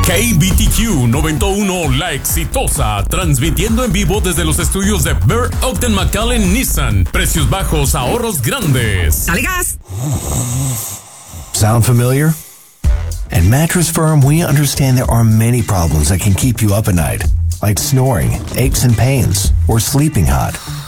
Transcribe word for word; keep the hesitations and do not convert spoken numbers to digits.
K B T Q noventa y uno La Exitosa, transmitiendo en vivo desde los estudios de Burr Ogden McAllen Nissan. Precios bajos, ahorros grandes. ¡Dale gas! Sound familiar? At Mattress Firm, we understand there are many problems that can keep you up at night, like snoring, aches and pains, or sleeping hot.